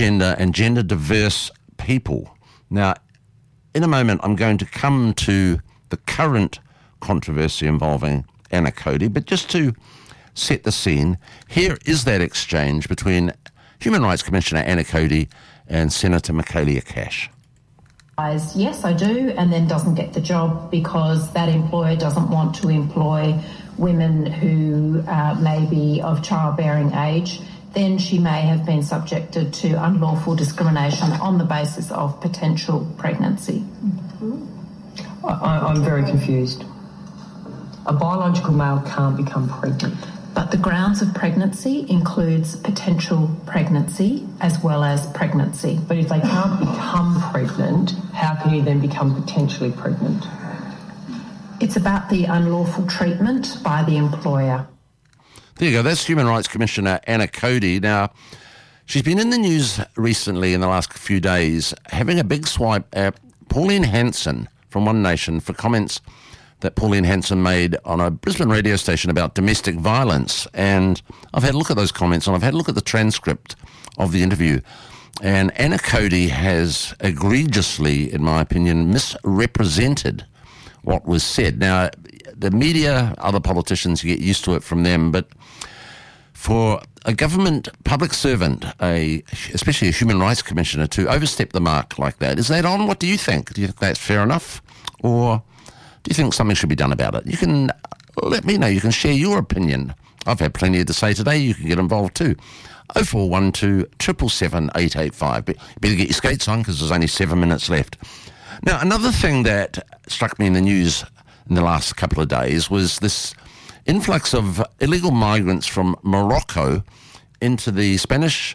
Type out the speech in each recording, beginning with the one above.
gender and gender diverse people. Now, in a moment, I'm going to come to the current controversy involving Anna Cody, but just to set the scene, here is that exchange between Human Rights Commissioner Anna Cody and Senator Michaelia Cash. Yes, I do, and then doesn't get the job because that employer doesn't want to employ women who may be of childbearing age, then she may have been subjected to unlawful discrimination on the basis of potential pregnancy. I'm very confused. A biological male can't become pregnant. But the grounds of pregnancy includes potential pregnancy as well as pregnancy. But if they can't become pregnant, how can you then become potentially pregnant? It's about the unlawful treatment by the employer. There you go. That's Human Rights Commissioner Anna Cody. Now, she's been in the news recently in the last few days, having a big swipe at Pauline Hanson from One Nation for comments that Pauline Hanson made on a Brisbane radio station about domestic violence. And I've had a look at those comments and I've had a look at the transcript of the interview. And Anna Cody has egregiously, in my opinion, misrepresented what was said. Now, the media, other politicians, you get used to it from them, but for a government public servant, especially a human rights commissioner, to overstep the mark like that, is that on? What do you think? Do you think that's fair enough? Or do you think something should be done about it? You can let me know. You can share your opinion. I've had plenty to say today. You can get involved too. 0412 777 885. But you better get your skates on because there's only 7 minutes left. Now, another thing that struck me in the news in the last couple of days was this influx of illegal migrants from Morocco into the Spanish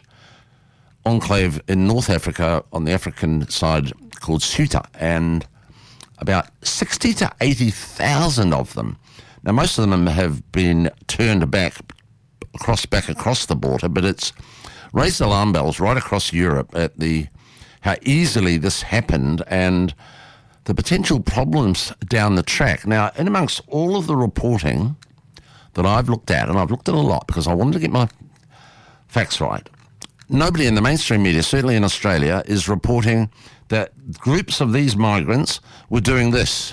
enclave in North Africa on the African side called Ceuta, and about 60 to 80,000 of them. Now, most of them have been turned back across the border, but it's raised alarm bells right across Europe at how easily this happened and the potential problems down the track. Now, in amongst all of the reporting that I've looked at, and I've looked at a lot because I wanted to get my facts right, nobody in the mainstream media, certainly in Australia, is reporting that groups of these migrants were doing this.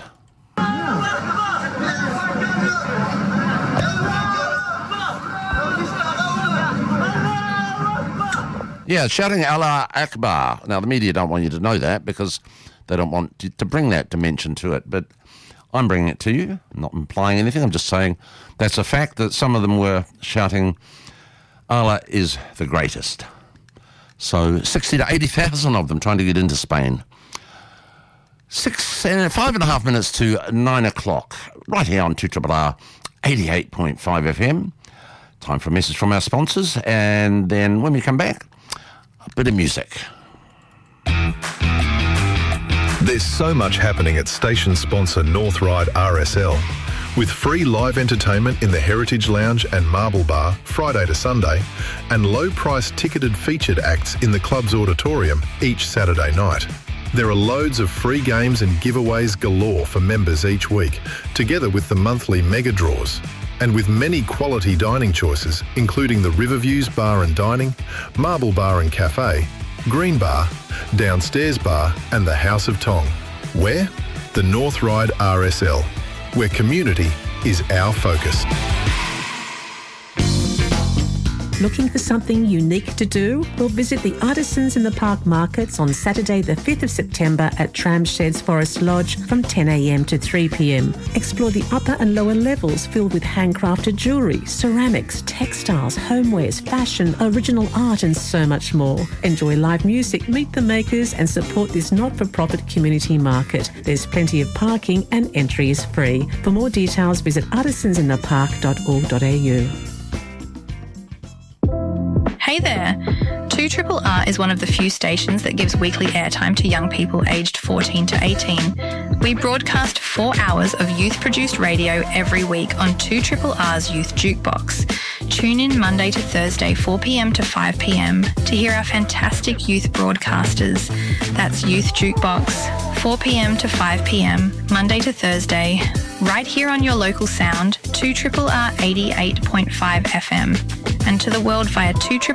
Yeah, shouting Allah Akbar. Now, the media don't want you to know that because they don't want to bring that dimension to it, but I'm bringing it to you. I'm not implying anything. I'm just saying that's a fact that some of them were shouting, Allah is the greatest. So 60 to 80,000 of them trying to get into Spain. 5.5 minutes to 9 o'clock, right here on 2RRR 88.5 FM. Time for a message from our sponsors, and then when we come back, a bit of music. There's so much happening at station sponsor North Ryde RSL. With free live entertainment in the Heritage Lounge and Marble Bar Friday to Sunday, and low-priced ticketed featured acts in the club's auditorium each Saturday night. There are loads of free games and giveaways galore for members each week, together with the monthly mega draws. And with many quality dining choices, including the Riverviews Bar and Dining, Marble Bar and Cafe, Green Bar, Downstairs Bar and the House of Tong. Where? The North Ryde RSL, where community is our focus. Looking for something unique to do? Well, visit the Artisans in the Park markets on Saturday the 5th of September at Tramsheds Forest Lodge from 10 a.m. to 3 p.m. Explore the upper and lower levels filled with handcrafted jewellery, ceramics, textiles, homewares, fashion, original art and so much more. Enjoy live music, meet the makers and support this not-for-profit community market. There's plenty of parking and entry is free. For more details, visit artisansinthepark.org.au. Hey there! 2RRR is one of the few stations that gives weekly airtime to young people aged 14 to 18. We broadcast 4 hours of youth-produced radio every week on 2RRR's Youth Jukebox. Tune in Monday to Thursday 4 p.m. to 5 p.m. to hear our fantastic youth broadcasters. That's Youth Jukebox, 4 p.m. to 5 p.m. Monday to Thursday, right here on your local sound, 2RRR 88.5 FM, and to the world via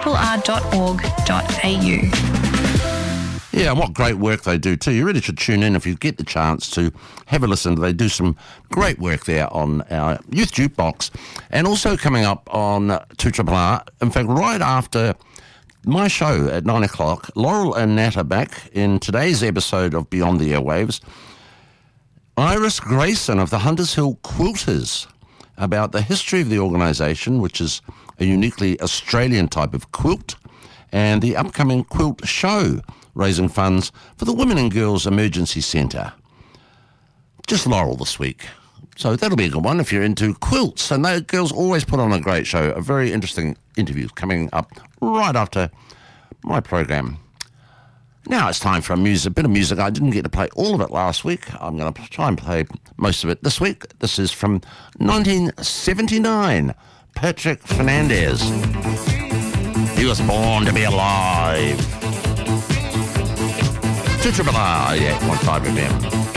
2RRR.org.au. Yeah, and what great work they do too. You really should tune in if you get the chance to have a listen. They do some great work there on our Youth Jukebox, and also coming up on 2RRR. In fact, right after my show at 9 o'clock, Laurel and Nat are back in today's episode of Beyond the Airwaves. Iris Grayson of the Hunters Hill Quilters, about the history of the organisation, which is a uniquely Australian type of quilt, and the upcoming quilt show, raising funds for the Women and Girls Emergency Centre. Just Laurel this week. So that'll be a good one if you're into quilts. And those girls always put on a great show. A very interesting interview coming up right after my program. Now it's time for a bit of music. I didn't get to play all of it last week. I'm going to try and play most of it this week. This is from 1979, Patrick Fernandez. He was born to be alive. 2RRR 88.5 FM.